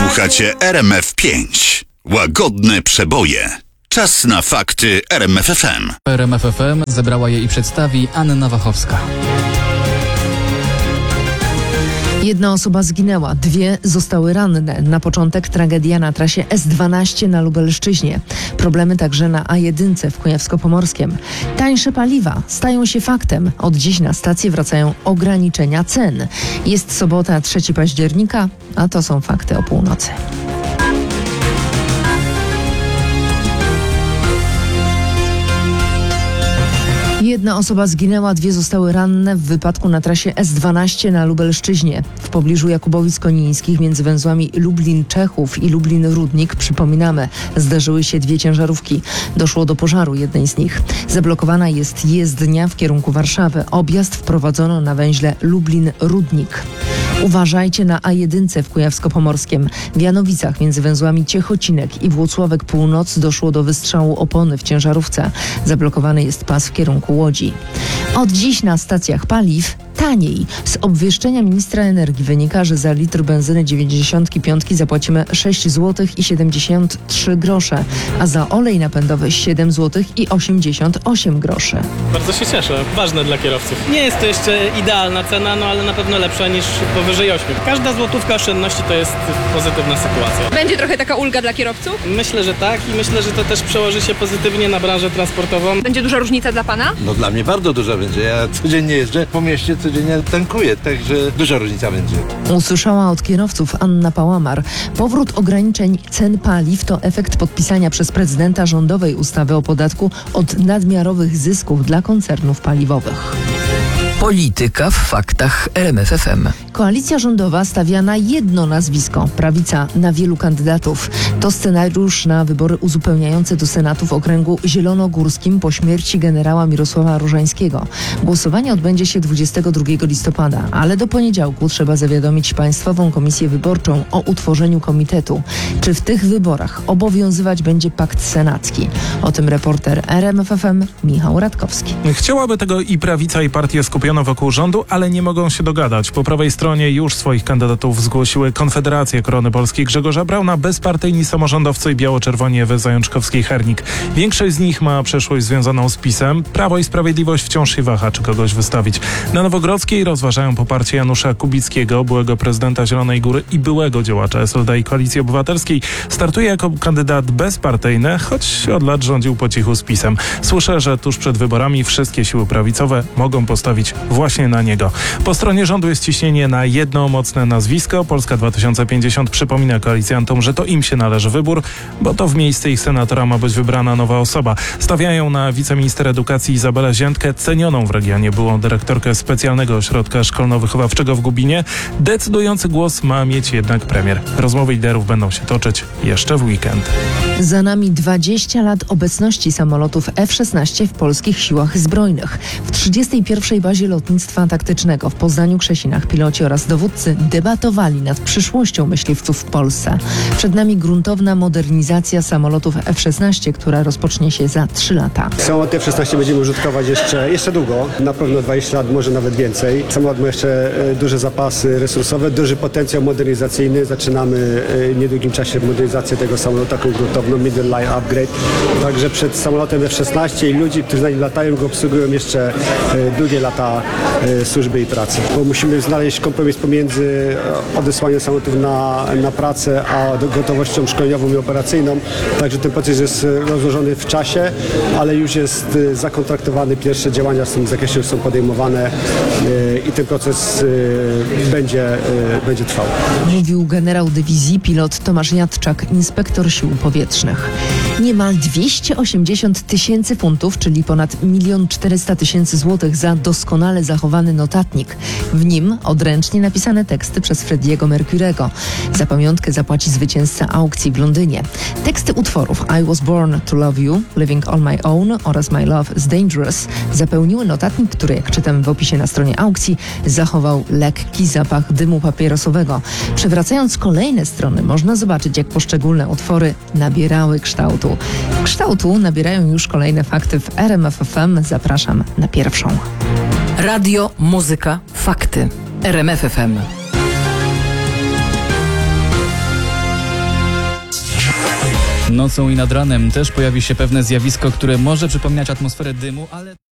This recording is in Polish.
Słuchacie RMF5. Łagodne przeboje. Czas na fakty RMFFM. RMFFM zebrała je i przedstawi Anna Wachowska. Jedna osoba zginęła, 2 zostały ranne. Na początek tragedia na trasie S12 na Lubelszczyźnie. Problemy także na A1 w Kujawsko-Pomorskiem. Tańsze paliwa stają się faktem. Od dziś na stację wracają ograniczenia cen. Jest sobota, 3 października, a to są fakty o północy. Jedna osoba zginęła, 2 zostały ranne w wypadku na trasie S12 na Lubelszczyźnie. W pobliżu Jakubowic-Konińskich między węzłami Lublin-Czechów i Lublin-Rudnik, przypominamy, zdarzyły się 2 ciężarówki. Doszło do pożaru jednej z nich. Zablokowana jest jezdnia w kierunku Warszawy. Objazd wprowadzono na węźle Lublin-Rudnik. Uważajcie na A1 w Kujawsko-Pomorskiem. W Janowicach między węzłami Ciechocinek i Włocławek Północ doszło do wystrzału opony w ciężarówce. Zablokowany jest pas w kierunku Łodzi. Od dziś na stacjach paliw taniej. Z obwieszczenia ministra energii wynika, że za litr benzyny 95 zapłacimy 6 zł i 73 grosze, a za olej napędowy 7 zł i 88 groszy. Bardzo się cieszę. Ważne dla kierowców. Nie jest to jeszcze idealna cena, ale na pewno lepsza niż powyżej 8. Każda złotówka oszczędności to jest pozytywna sytuacja. Będzie trochę taka ulga dla kierowców? Myślę, że tak i myślę, że to też przełoży się pozytywnie na branżę transportową. Będzie duża różnica dla pana? No dla mnie bardzo duża będzie. Ja codziennie jeżdżę po mieście, codziennie tankuję, także duża różnica będzie. Usłyszała od kierowców Anna Pałamar. Powrót ograniczeń cen paliw to efekt podpisania przez prezydenta rządowej ustawy o podatku od nadmiarowych zysków dla koncernów paliwowych. Polityka w faktach RMFFM. Koalicja rządowa stawia na jedno nazwisko, prawica na wielu kandydatów. To scenariusz na wybory uzupełniające do Senatu w okręgu zielonogórskim po śmierci generała Mirosława Różańskiego. Głosowanie odbędzie się 22 listopada, ale do poniedziałku trzeba zawiadomić Państwową Komisję Wyborczą o utworzeniu komitetu. Czy w tych wyborach obowiązywać będzie pakt senacki? O tym reporter RMFFM Michał Radkowski. Chciałaby tego i prawica, i partie skupione wokół rządu, ale nie mogą się dogadać. Po prawej stronie już swoich kandydatów zgłosiły Konfederacja Korony Polskiej Grzegorza Brauna, bezpartyjni samorządowcy i biało-czerwoni Ewy Zajączkowskiej-Hernik. Większość z nich ma przeszłość związaną z PiS-em. Prawo i Sprawiedliwość wciąż się waha, czy kogoś wystawić. Na Nowogrodzkiej rozważają poparcie Janusza Kubickiego, byłego prezydenta Zielonej Góry i byłego działacza SLD i Koalicji Obywatelskiej. Startuje jako kandydat bezpartyjny, choć od lat rządził po cichu z PiS-em. Słyszę, że tuż przed wyborami wszystkie siły prawicowe mogą postawić właśnie na niego. Po stronie rządu jest ciśnienie na jedno mocne nazwisko. Polska 2050 przypomina koalicjantom, że to im się należy wybór, bo to w miejsce ich senatora ma być wybrana nowa osoba. Stawiają na wiceminister edukacji Izabelę Ziętkę, cenioną w regionie byłą dyrektorkę specjalnego ośrodka szkolno-wychowawczego w Gubinie. Decydujący głos ma mieć jednak premier. Rozmowy liderów będą się toczyć jeszcze w weekend. Za nami 20 lat obecności samolotów F-16 w polskich siłach zbrojnych. W 31. bazie lotnictwa taktycznego w Poznaniu-Krzesinach piloci oraz dowódcy debatowali nad przyszłością myśliwców w Polsce. Przed nami gruntowna modernizacja samolotów F-16, która rozpocznie się za 3 lata. Samolot F-16 będziemy użytkować jeszcze długo, na pewno 20 lat, może nawet więcej. Samolot ma jeszcze duże zapasy resursowe, duży potencjał modernizacyjny. Zaczynamy w niedługim czasie modernizację tego samolotu, taką gruntowną middle line upgrade. Także przed samolotem F-16 i ludzi, którzy na nim latają, go obsługują jeszcze długie lata służby i pracy. Bo musimy znaleźć kompromis pomiędzy odesłaniem samolotów na pracę, a gotowością szkoleniową i operacyjną. Także ten proces jest rozłożony w czasie, ale już jest zakontraktowany. Pierwsze działania w tym zakresie już są podejmowane i ten proces będzie trwał. Mówił generał dywizji pilot Tomasz Jadczak, inspektor sił powietrznych. Niemal 280 000 funtów, czyli ponad 1 400 000 złotych za doskonale zachowany notatnik. W nim odręcznie napisane teksty przez Freddie'ego Mercury'ego. Za pamiątkę zapłaci zwycięzca aukcji w Londynie. Teksty utworów I Was Born to Love You, Living on My Own oraz My Love is Dangerous zapełniły notatnik, który, jak czytam w opisie na stronie aukcji, zachował lekki zapach dymu papierosowego. Przewracając kolejne strony można zobaczyć, jak poszczególne utwory nabierały kształtu. Kształtu nabierają już kolejne fakty w RMFFM. Zapraszam na pierwszą. Radio, muzyka, fakty. RMFFM. Nocą i nad ranem też pojawi się pewne zjawisko, które może przypominać atmosferę dymu, ale...